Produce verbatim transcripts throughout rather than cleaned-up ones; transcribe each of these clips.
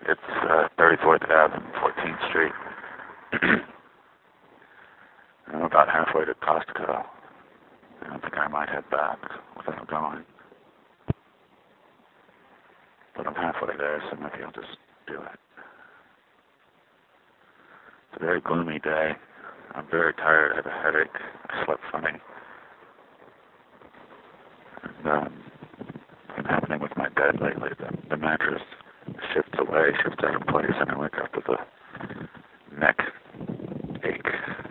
It's uh, thirty-fourth Avenue, fourteenth Street. I'm about halfway to Costco. I think I might head back without going. But I'm halfway there, so maybe I'll just do it. It's a very gloomy day. I'm very tired. I have a headache. I slept funny. And, um, what's been happening with my bed lately? The, the mattress shifts away, shifts out of place, and I wake up with a neck ache.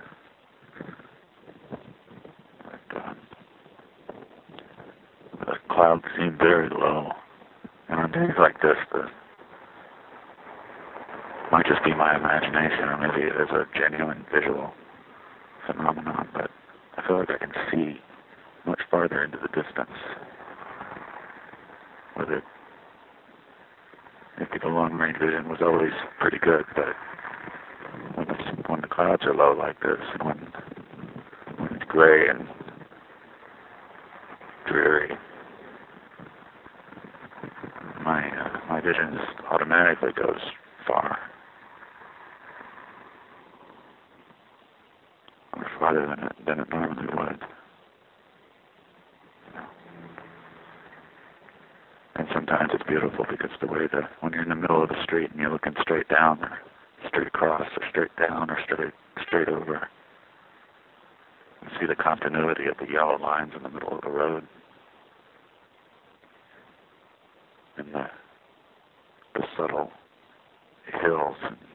But, um, the clouds seem very low. And on days like this, the might just be my imagination, or maybe it is a genuine visual phenomenon, but I feel like I can see much farther into the distance. With it, maybe the long-range vision was always pretty good, but when the, when the clouds are low like this, and when, when it's gray and dreary, my uh, my vision just automatically goes far. Or farther than it, than it normally would. And sometimes it's beautiful because the way that when you're in the middle of the street and you're looking straight down or straight across or straight down or straight straight over, you see the continuity of the yellow lines in the middle of the road. And the, the subtle hills and